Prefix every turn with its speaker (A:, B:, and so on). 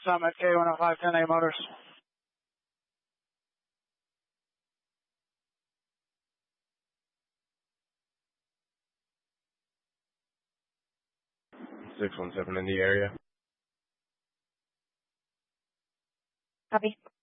A: Summit, K10510A Motors.
B: Six one seven in the area.
C: Copy.